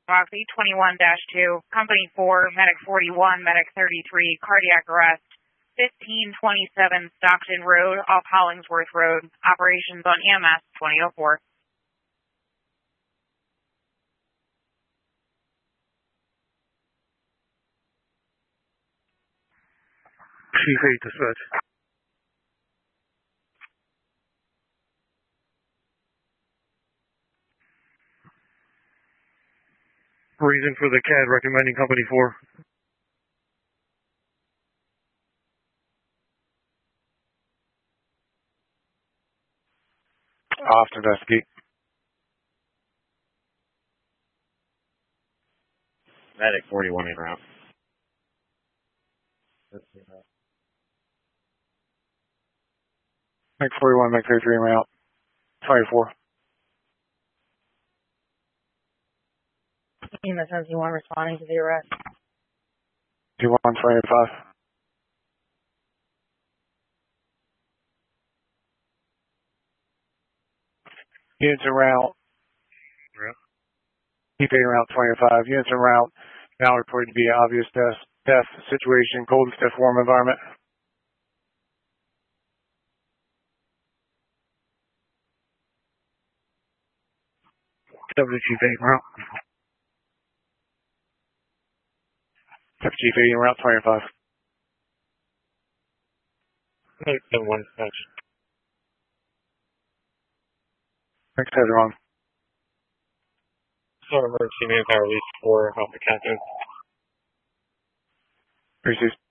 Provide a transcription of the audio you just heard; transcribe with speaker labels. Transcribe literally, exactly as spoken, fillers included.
Speaker 1: Foxy twenty-one dash two, Company four, Medic forty-one, Medic thirty-three, cardiac arrest, fifteen twenty-seven Stockton Road, off Hollingsworth Road, operations on E M S twenty oh four.
Speaker 2: Chief eight dispatch. Reason for the C A D recommending Company four.
Speaker 3: Off to investigate.
Speaker 4: Medic forty-one in route.
Speaker 3: Medic forty-one, Medic thirty-three in route. twenty-four.
Speaker 1: E M S seventy-one responding to the arrest.
Speaker 3: two one twenty-five. Units en route. Keep eight route twenty-five. Units en route. Now reported to be an obvious death, death situation, cold and stiff warm environment.
Speaker 2: W Chief eight route.
Speaker 3: Chief eight en route twenty-five.
Speaker 2: Medic seven one dispatch.
Speaker 3: Next header on.
Speaker 2: Sorry, emergency manpower release four off the captain.
Speaker 3: Received.